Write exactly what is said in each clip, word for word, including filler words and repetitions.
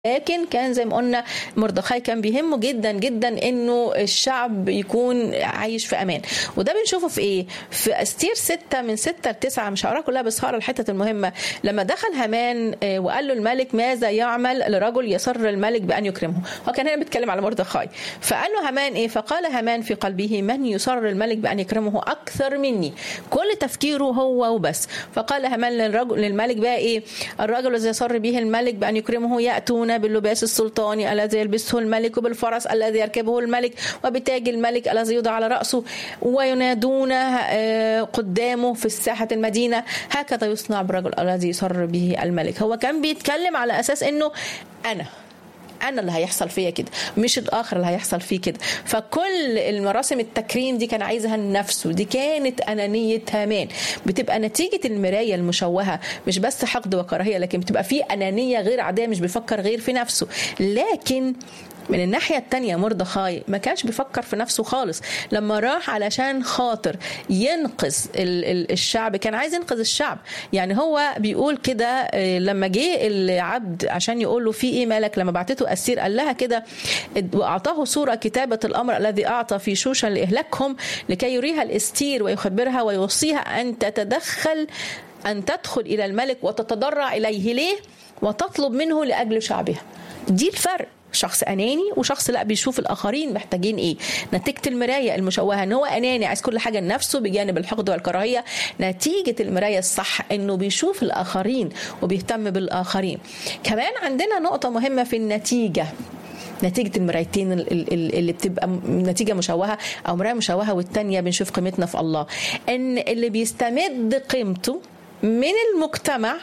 لكن كان زي ما قلنا مردخاي كان بيهمه جدا جدا انه الشعب يكون عايش في امان. وده بنشوفه في ايه؟ في استير ستة من ستة لتسعة، مش هقرا كلها بس هقرا الحته المهمه. لما دخل هامان وقال له الملك ماذا يعمل لرجل يسر الملك بان يكرمه، هو كان هنا بيتكلم على مردخاي. فقال له هامان ايه؟ فقال هامان في قلبه من يسر الملك بان يكرمه اكثر مني، كل تفكيره هو وبس. فقال هامان للرجل للملك بقى ايه؟ الرجل الذي يسر به الملك بان يكرمه ياتون باللباس السلطاني الذي يلبسه الملك وبالفرس الذي يركبه الملك وبتاج الملك الذي يوضع على رأسه وينادون قدامه في الساحة المدينة هكذا يصنع بالرجل الذي يسر به الملك. هو كان بيتكلم على أساس أنه أنا أنا اللي هيحصل فيا كده، مش الآخر اللي هيحصل فيه كده. فكل المراسم التكريم دي كان عايزها لنفسه، دي كانت أنانية هامان. بتبقى نتيجة المراية المشوهة مش بس حقد وكراهية، لكن بتبقى فيه أنانية غير عادية، مش بيفكر غير في نفسه. لكن من الناحية التانية مردخاي ما كانش بيفكر في نفسه خالص. لما راح علشان خاطر ينقذ الشعب، كان عايز ينقذ الشعب. يعني هو بيقول كده لما جه العبد عشان يقول له في ايه مالك، لما بعتته أسير قال لها كده وأعطاه صورة كتابة الأمر الذي أعطى في شوشن لإهلاكهم لكي يريها الأستير ويخبرها ويوصيها أن تتدخل أن تدخل إلى الملك وتتضرع إليه ليه وتطلب منه لأجل شعبها. دي الفرق، شخص أناني وشخص لا بيشوف الآخرين محتاجين إيه. نتيجة المراية المشوهة إن هو أناني عايز كل حاجة لنفسه بجانب الحقد والكراهية. نتيجة المراية الصح إنه بيشوف الآخرين وبيهتم بالآخرين. كمان عندنا نقطة مهمة في النتيجة، نتيجة المرايتين اللي بتبقى نتيجة مشوهة أو مراية مشوهة والتانية بنشوف قيمتنا في الله. إن اللي بيستمد قيمته من المجتمع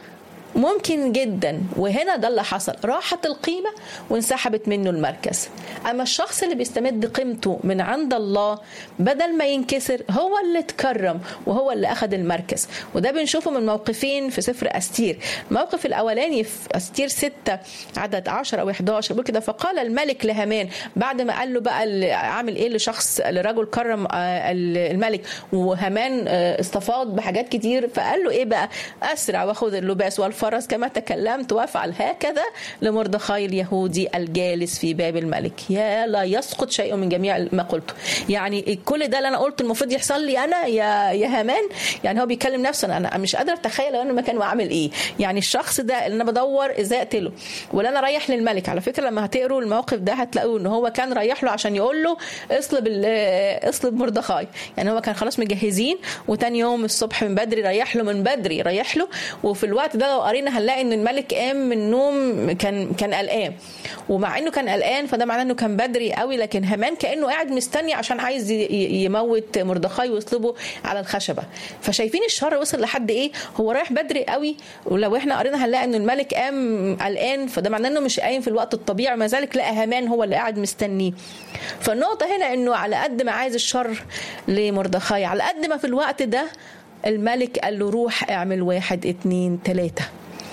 ممكن جدا، وهنا ده اللي حصل، راحت القيمة وانسحبت منه المركز. أما الشخص اللي بيستمد قيمته من عند الله بدل ما ينكسر هو اللي اتكرم وهو اللي أخذ المركز. وده بنشوفه من موقفين في سفر أستير. الموقف الأولاني في أستير ستة عدد عشر أو إحدى عشر بيقول كده فقال الملك لهامان بعد ما قال له بقى عامل إيه لشخص لرجل كرم الملك، وهامان استفاض بحاجات كتير، فقال له إيه بقى؟ أسرع وأخذ اللباس والفرس فرس كما تكلمت وافعل هكذا لمردخاي اليهودي الجالس في باب الملك. يا لا يسقط شيء من جميع ما قلته. يعني كل ده اللي انا قلت المفروض يحصل لي انا يا يا هامان. يعني هو بيكلم نفسه، انا مش قادر اتخيل لو انا مكانه اعمل ايه. يعني الشخص ده اللي انا بدور ازاي اقتله ولا انا رايح للملك. على فكره لما هتقروا الموقف ده هتلاقوا ان هو كان رايح له عشان يقول له اصلب اصلب مردخاي. يعني هو كان خلاص مجهزين، وتاني يوم الصبح من بدري رايح له من بدري رايح له. وفي الوقت ده لو قرينا هنلاقي ان الملك قام من النوم كان كان قلقان، ومع انه كان قلقان فده معناه انه كان بدري قوي. لكن هامان كانه قاعد مستني عشان عايز يموت مردخاي ويصلبه على الخشبه. فشايفين الشر وصل لحد ايه؟ هو رايح بدري قوي، ولو احنا قرينا هنلاقي ان الملك قام قلقان، فده معناه انه مش قايم في الوقت الطبيعي. ما ذلك لقى هامان هو اللي قاعد مستنيه. فالنقطه هنا انه على قد ما عايز الشر لمردخاي، على قد ما في الوقت ده الملك قال له روح اعمل واحد اتنين تلاته.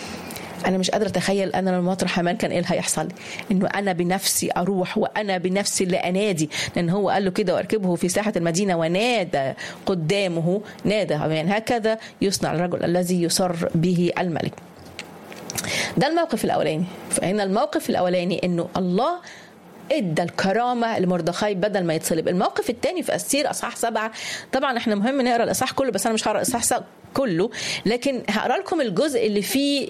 أنا مش قادرة أتخيل أنا لما أطرح هامان كان إيه اللي هيحصل لي، إنه أنا بنفسي أروح وأنا بنفسي اللي أنادي. لأن هو قال له كده وأركبه في ساحة المدينة ونادى قدامه نادى هامان هكذا يصنع الرجل الذي يسر به الملك. ده الموقف الأولاني. فهنا الموقف الأولاني إنه الله ادى الكرامه لمردخاي بدل ما يتصلب. الموقف الثاني في أستير اصحاح سبعة. طبعا احنا مهم نقرا الاصحاح كله، بس انا مش هقرا الاصحاح كله، لكن هقرا لكم الجزء اللي فيه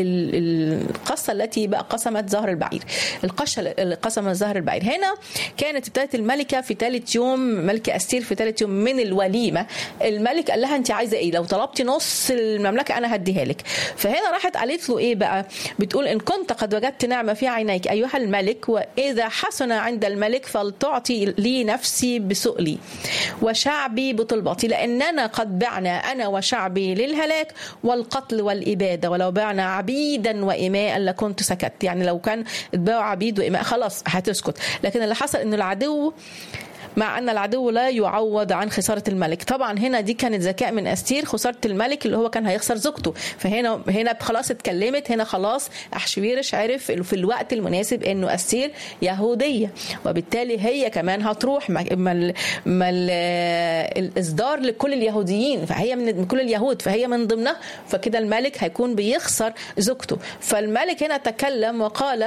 القصه التي بقى قسمت زهر البعير. القشه اللي قسمت زهر البعير هنا كانت ابتدت الملكه في ثالث يوم، ملكه أستير في ثالث يوم من الوليمه. الملك قال لها انت عايزه ايه؟ لو طلبتي نص المملكه انا هديها لك. فهنا راحت قالت له ايه بقى؟ بتقول ان كنت قد وجدت نعمه في عينيك ايها الملك، واذا حسن عند الملك فلتعطي لي نفسي بسؤلي وشعبي بطلبتي، لاننا قد بعنا انا وشعبي للهلاك والقتل والإبادة، ولو بعنا عبيدا وإماء لكنت سكت. يعني لو كان اتباعوا عبيد وإماء خلاص هتسكت. لكن اللي حصل إنه العدو مع ان العدو لا يعوض عن خساره الملك. طبعا هنا دي كانت ذكاء من استير، خساره الملك اللي هو كان هيخسر زوجته، فهنا هنا خلاص اتكلمت، هنا خلاص احشويرش عرف في الوقت المناسب انه استير يهوديه، وبالتالي هي كمان هتروح ما الاصدار لكل اليهوديين، فهي من كل اليهود، فهي من ضمنها، فكده الملك هيكون بيخسر زوجته. فالملك هنا تكلم وقال